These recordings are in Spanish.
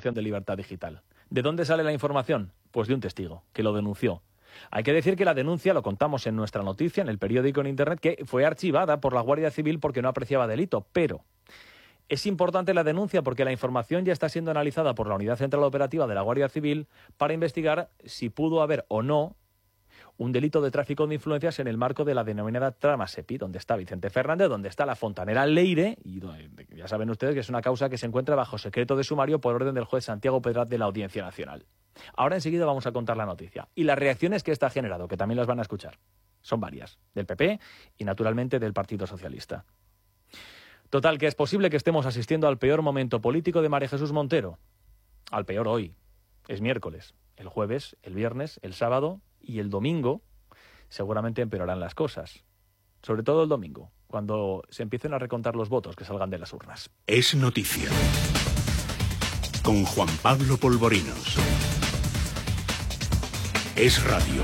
información de Libertad Digital. ¿De dónde sale la información? Pues de un testigo, que lo denunció. Hay que decir que la denuncia, lo contamos en nuestra noticia, en el periódico en Internet, que fue archivada por la Guardia Civil porque no apreciaba delito, pero es importante la denuncia porque la información ya está siendo analizada por la Unidad Central Operativa de la Guardia Civil para investigar si pudo haber o no un delito de tráfico de influencias en el marco de la denominada trama SEPI, donde está Vicente Fernández, donde está la fontanera Leire, y ya saben ustedes que es una causa que se encuentra bajo secreto de sumario por orden del juez Santiago Pedraz de la Audiencia Nacional. Ahora enseguida vamos a contar la noticia y las reacciones que esta ha generado, que también las van a escuchar. Son varias, del PP y naturalmente del Partido Socialista. Total, que es posible que estemos asistiendo al peor momento político de María Jesús Montero. Al peor hoy. Es miércoles. El jueves, el viernes, el sábado y el domingo seguramente empeorarán las cosas. Sobre todo el domingo, cuando se empiecen a recontar los votos que salgan de las urnas. Es noticia. Con Juan Pablo Polvorinos. Es radio.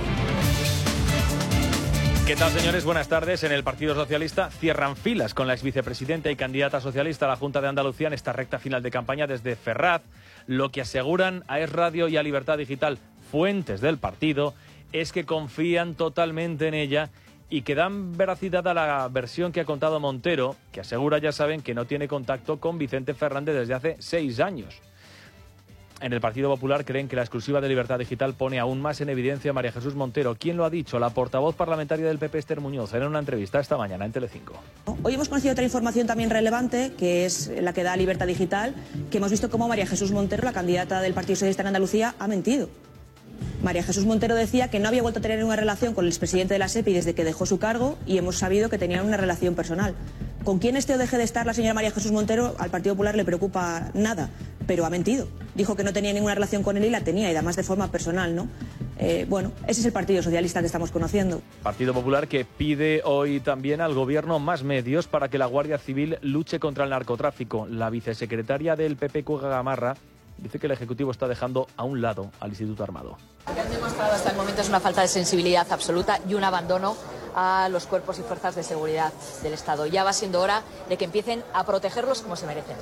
¿Qué tal, señores? Buenas tardes. En el Partido Socialista cierran filas con la exvicepresidenta y candidata socialista a la Junta de Andalucía en esta recta final de campaña desde Ferraz. Lo que aseguran a Es Radio y a Libertad Digital, fuentes del partido, es que confían totalmente en ella y que dan veracidad a la versión que ha contado Montero, que asegura, ya saben, que no tiene contacto con Vicente Fernández desde hace 6 años. En el Partido Popular creen que la exclusiva de Libertad Digital pone aún más en evidencia a María Jesús Montero. ¿Quién lo ha dicho? La portavoz parlamentaria del PP, Esther Muñoz, en una entrevista esta mañana en Telecinco. Hoy hemos conocido otra información también relevante, que es la que da Libertad Digital, que hemos visto cómo María Jesús Montero, la candidata del Partido Socialista en Andalucía, ha mentido. María Jesús Montero decía que no había vuelto a tener una relación con el expresidente de la SEPI desde que dejó su cargo y hemos sabido que tenían una relación personal. Con quién esté o deje de estar la señora María Jesús Montero, al Partido Popular le preocupa nada, pero ha mentido. Dijo que no tenía ninguna relación con él y la tenía, y además de forma personal, ¿no? Bueno, ese es el Partido Socialista que estamos conociendo. Partido Popular que pide hoy también al Gobierno más medios para que la Guardia Civil luche contra el narcotráfico. La vicesecretaria del PP, Cuega Gamarra, dice que el Ejecutivo está dejando a un lado al Instituto Armado. Lo que han demostrado hasta el momento es una falta de sensibilidad absoluta y un abandono a los cuerpos y fuerzas de seguridad del Estado. Ya va siendo hora de que empiecen a protegerlos como se merecen.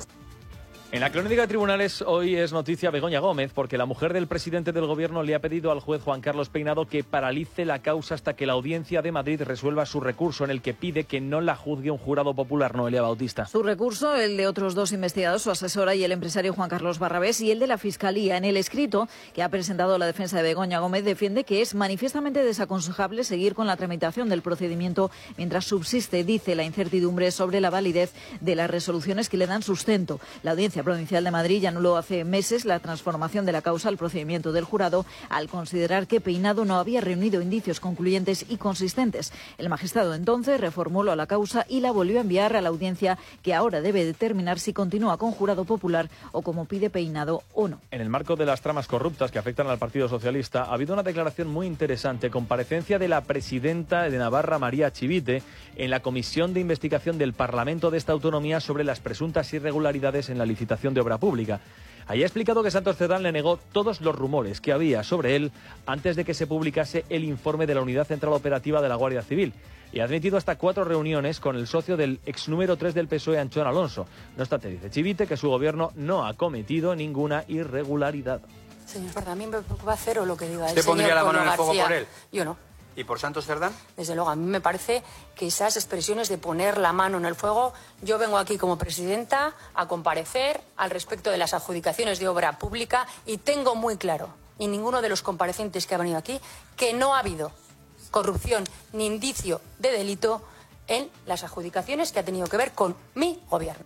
En la crónica de tribunales hoy es noticia Begoña Gómez porque la mujer del presidente del Gobierno le ha pedido al juez Juan Carlos Peinado que paralice la causa hasta que la Audiencia de Madrid resuelva su recurso en el que pide que no la juzgue un jurado popular, Noelia Bautista. Su recurso, el de otros 2 investigados, su asesora y el empresario Juan Carlos Barrabés, y el de la Fiscalía. En el escrito que ha presentado la defensa de Begoña Gómez defiende que es manifiestamente desaconsejable seguir con la tramitación del procedimiento mientras subsiste, dice, la incertidumbre sobre la validez de las resoluciones que le dan sustento. La Audiencia Provincial de Madrid ya anuló hace meses la transformación de la causa al procedimiento del jurado al considerar que Peinado no había reunido indicios concluyentes y consistentes. El magistrado entonces reformuló la causa y la volvió a enviar a la audiencia, que ahora debe determinar si continúa con jurado popular o como pide Peinado o no. En el marco de las tramas corruptas que afectan al Partido Socialista ha habido una declaración muy interesante, comparecencia de la presidenta de Navarra, María Chivite, en la Comisión de Investigación del Parlamento de esta autonomía sobre las presuntas irregularidades en la licitación de obra pública. Allí ha explicado que Santos Cerdán le negó todos los rumores que había sobre él antes de que se publicase el informe de la Unidad Central Operativa de la Guardia Civil y ha admitido hasta 4 reuniones con el socio del ex número 3 del PSOE, Anchón Alonso. No obstante, dice Chivite que su gobierno no ha cometido ninguna irregularidad. Señor, para mí me preocupa cero lo que diga el señor. ¿Usted pondría la mano en el fuego por él? Yo no. ¿Y por Santos Cerdán? Desde luego, a mí me parece que esas expresiones de poner la mano en el fuego, yo vengo aquí como presidenta a comparecer al respecto de las adjudicaciones de obra pública y tengo muy claro, y ninguno de los comparecientes que ha venido aquí, que no ha habido corrupción ni indicio de delito en las adjudicaciones que ha tenido que ver con mi gobierno.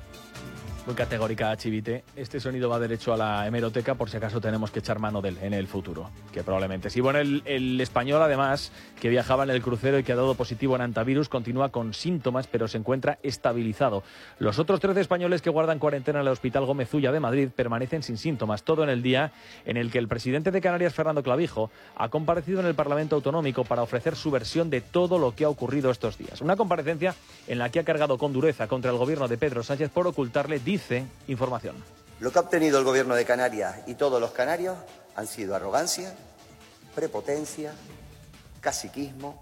Muy categórica Chivite. Este sonido va derecho a la hemeroteca por si acaso tenemos que echar mano de él en el futuro, que probablemente sí. Bueno, el español además, que viajaba en el crucero y que ha dado positivo en antivirus, continúa con síntomas pero se encuentra estabilizado. Los otros 13 españoles que guardan cuarentena en el Hospital Gómez Ulla de Madrid permanecen sin síntomas, todo en el día en el que el presidente de Canarias, Fernando Clavijo, ha comparecido en el Parlamento Autonómico para ofrecer su versión de todo lo que ha ocurrido estos días. Una comparecencia en la que ha cargado con dureza contra el gobierno de Pedro Sánchez por ocultarle, dice, información. Lo que ha obtenido el gobierno de Canarias y todos los canarios han sido arrogancia, prepotencia, caciquismo,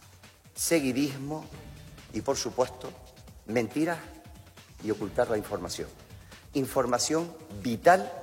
seguidismo y, por supuesto, mentiras y ocultar la información. Información vital